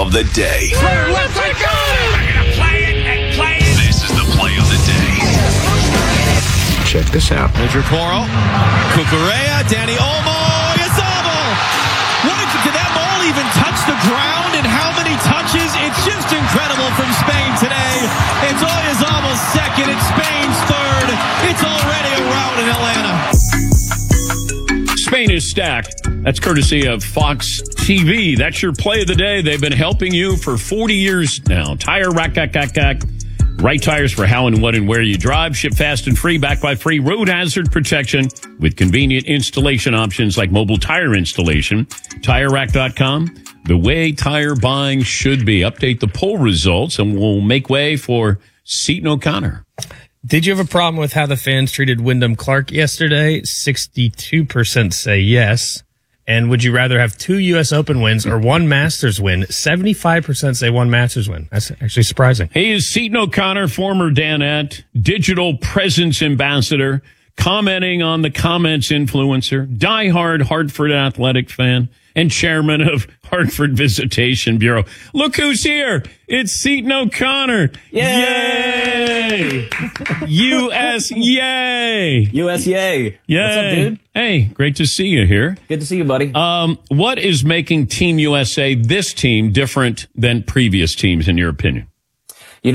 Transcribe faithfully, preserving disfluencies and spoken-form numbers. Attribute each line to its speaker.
Speaker 1: of the day.
Speaker 2: Let's go! We're going to play it and play it.
Speaker 1: This is the play of the day.
Speaker 3: Check this out.
Speaker 4: Major Coro, Cucurella, Danny Olmo, Oyarzabal. What if, did that ball even touch the ground, and how many touches? It's just incredible from Spain today. It's Oyarzabal's second, it's Spain's third. It's already a rout in Atlanta. Spain is stacked. That's courtesy of Fox T V. That's your play of the day. They've been helping you for forty years now. Tire rack, rack, rack, rack. Right tires for how and what and where you drive. Ship fast and free, backed by free road hazard protection with convenient installation options like mobile tire installation. Tire Rack dot com, the way tire buying should be. Update the poll results and we'll make way for Seton O'Connor.
Speaker 5: Did you have a problem with how the fans treated Wyndham Clark yesterday? sixty-two percent say yes. And would you rather have two U S Open wins or one Masters win? seventy-five percent say one Masters win. That's actually surprising.
Speaker 4: He is Seton O'Connor, former Danette, digital presence ambassador, commenting on the comments influencer, diehard Hartford Athletic fan, and chairman of Hartford Visitation Bureau. Look who's here. It's Seton O'Connor. Yay! U S yay!
Speaker 6: U S yay.
Speaker 4: Yay.
Speaker 6: What's up, dude?
Speaker 4: Hey, great to see you here.
Speaker 6: Good to see you, buddy.
Speaker 4: Um, what is making Team U S A, this team, different than previous teams, in your opinion?